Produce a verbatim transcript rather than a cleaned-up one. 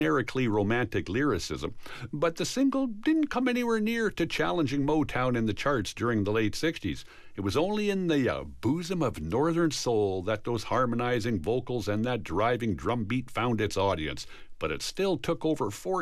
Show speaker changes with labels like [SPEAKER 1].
[SPEAKER 1] generically romantic lyricism, but the single didn't come anywhere near to challenging Motown in the charts during the late sixties. It was only in the uh, bosom of Northern soul that those harmonizing vocals and that driving drum beat found its audience, but it still took over four